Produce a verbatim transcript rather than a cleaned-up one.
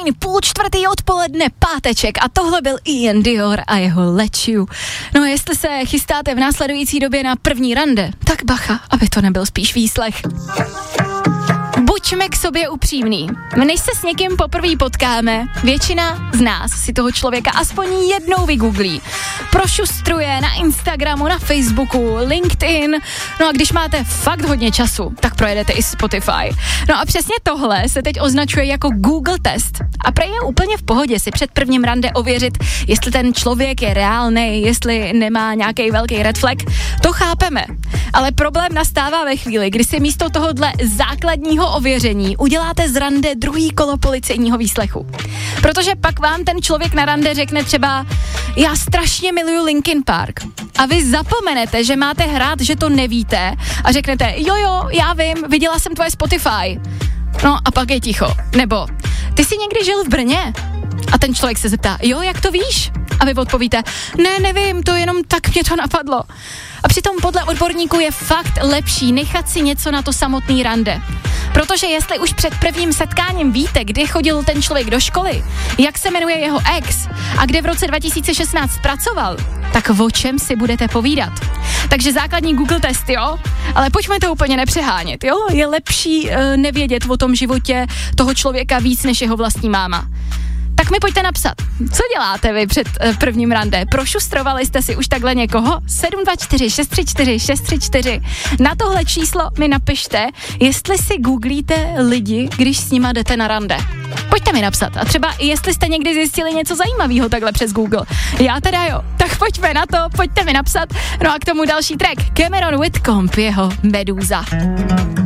fajn, půl čtvrtý odpoledne, páteček a tohle byl Ian Dior a jeho Let You. No a jestli se chystáte v následující době na první rande, tak bacha, aby to nebyl spíš výslech. Buďme k sobě upřímný. Než se s někým poprvé potkáme, většina z nás si toho člověka aspoň jednou vygooglí. Prošustruje na Instagramu, na Facebooku, LinkedIn. No a když máte fakt hodně času, tak projedete i Spotify. No a přesně tohle se teď označuje jako Google test. A prej je úplně v pohodě si před prvním rande ověřit, jestli ten člověk je reálnej, jestli nemá nějaký velký red flag. To chápeme. Ale problém nastává ve chvíli, kdy si místo tohohle základního ověření uděláte z rande druhý kolo policejního výslechu. Protože pak vám ten člověk na rande řekne třeba: já strašně miluju Linkin Park. A vy zapomenete, že máte hrát, že to nevíte a řeknete: jo jo, já vím, viděla jsem tvoje Spotify. No a pak je ticho. Nebo: ty jsi někdy žil v Brně? A ten člověk se zeptá: jo, jak to víš? A vy odpovíte: ne, nevím, to jenom tak mě to napadlo. A přitom podle odborníků je fakt lepší nechat si něco na to samotný rande. Protože jestli už před prvním setkáním víte, kdy chodil ten člověk do školy, jak se jmenuje jeho ex a kde v roce dva tisíce šestnáct pracoval, tak o čem si budete povídat? Takže základní Google test, jo? Ale pojďme to úplně nepřehánět, jo? Je lepší e, nevědět o tom životě toho člověka víc než jeho vlastní máma. Tak mi pojďte napsat, co děláte vy před uh, prvním rande? Prošustrovali jste si už takhle někoho? sedm dva čtyři šest tři čtyři šest tři čtyři. Na tohle číslo mi napište, jestli si googlíte lidi, když s nima jdete na rande. Pojďte mi napsat. A třeba i jestli jste někdy zjistili něco zajímavého takhle přes Google. Já teda jo. Tak pojďme na to, pojďte mi napsat. No a k tomu další track. Cameron Whitcomb, jeho Meduza.